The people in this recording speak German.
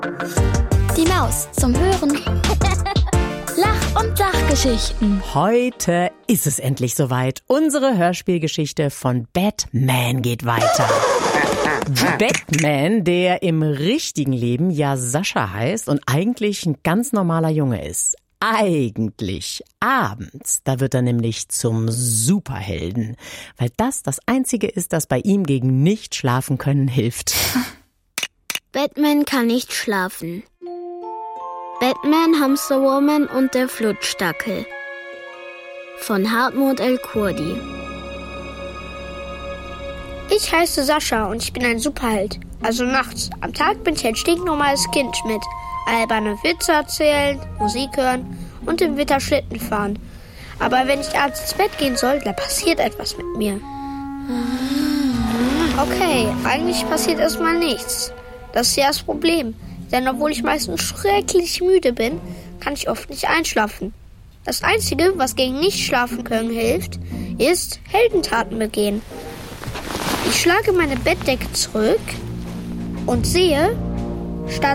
Die Maus zum Hören. Lach- und Sachgeschichten. Heute ist es endlich soweit. Unsere Hörspielgeschichte von Batman geht weiter. Batman, der im richtigen Leben ja Sascha heißt und eigentlich ein ganz normaler Junge ist. Eigentlich abends, da wird er nämlich zum Superhelden, weil das Einzige ist, das bei ihm gegen nicht schlafen können hilft. Batman kann nicht schlafen. Batman, Hamsterwoman und der Flutschdackel von Hartmut L. Kurdi. Ich heiße Sascha und ich bin ein Superheld. Also nachts. Am Tag bin ich ein stinknormales Kind mit alberne Witze erzählen, Musik hören und im Winter Schlitten fahren. Aber wenn ich abends ins Bett gehen soll, dann passiert etwas mit mir. Okay, eigentlich passiert erstmal nichts. Das ist ja das Problem. Denn obwohl ich meistens schrecklich müde bin, kann ich oft nicht einschlafen. Das Einzige, was gegen nicht schlafen können hilft, ist Heldentaten begehen. Ich schlage meine Bettdecke zurück und sehe, statt